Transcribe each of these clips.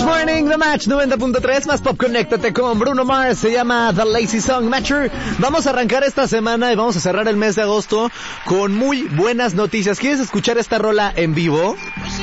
Match Morning, The Match 90.3, más pop, conéctate con Bruno Mars, se llama The Lazy Song Matcher. Vamos a arrancar esta semana y vamos a cerrar el mes de agosto con muy buenas noticias. ¿Quieres escuchar esta rola en vivo?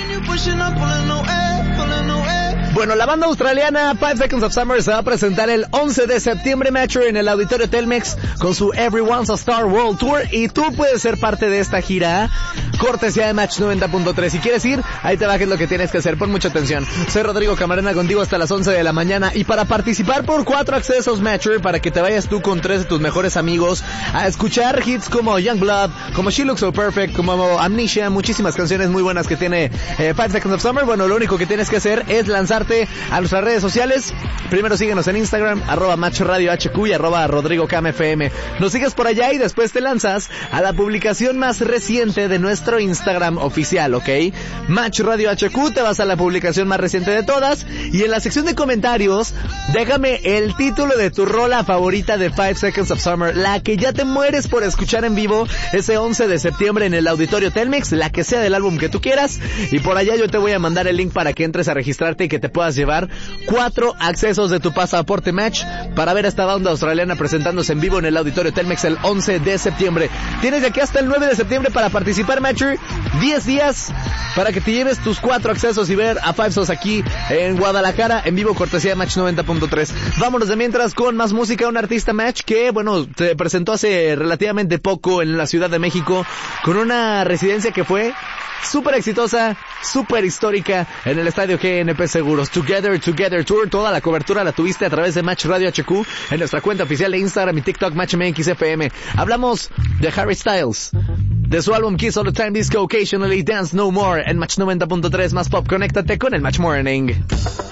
Bueno, la banda australiana 5 Seconds of Summer se va a presentar el 11 de septiembre, Matcher, en el Auditorio Telmex con su Everyone's a Star World Tour, y tú puedes ser parte de esta gira cortesía de Match 90.3. Si quieres ir, ahí te bajes lo que tienes que hacer. Pon mucha atención. Soy Rodrigo Camarena contigo hasta las 11 de la mañana, y para participar por 4 accesos, Matcher, para que te vayas tú con 3 de tus mejores amigos a escuchar hits como Youngblood, como She Looks So Perfect, como Amnesia, muchísimas canciones muy buenas que tiene 5 Seconds of Summer. Bueno, lo único que tienes que hacer es lanzarte a nuestras redes sociales. Primero síguenos en Instagram, @MatchRadioHQ y @RodrigoCamFM. Nos sigues por allá y después te lanzas a la publicación más reciente de nuestro Instagram oficial, ¿ok? Match Radio HQ, te vas a la publicación más reciente de todas y en la sección de comentarios déjame el título de tu rola favorita de 5 Seconds of Summer, la que ya te mueres por escuchar en vivo ese 11 de septiembre en el Auditorio Telmex, la que sea del álbum que tú quieras, y por allá yo te voy a mandar el link para que entres a registrarte y que te puedas llevar 4 accesos de tu pasaporte Match para ver a esta banda australiana presentándose en vivo en el Auditorio Telmex el 11 de septiembre. Tienes de aquí hasta el 9 de septiembre para participar, Matcher. 10 días para que te lleves tus 4 accesos y ver a Five Sos aquí en Guadalajara en vivo cortesía de Match 90.3. Vámonos de mientras con más música. Un artista, Match, que bueno, se presentó hace relativamente poco en la Ciudad de México con una residencia que fue súper exitosa, súper histórica en el estadio GNP Seguros. Together Tour, toda la cobertura la tuviste a través de Match Radio HQ en nuestra cuenta oficial de Instagram y TikTok, MatchMXFM. Hablamos de Harry Styles, de su álbum Kiss All the Time Disco, Occasionally Dance No More, en Match 90.3, más pop. Conéctate con el Match Morning.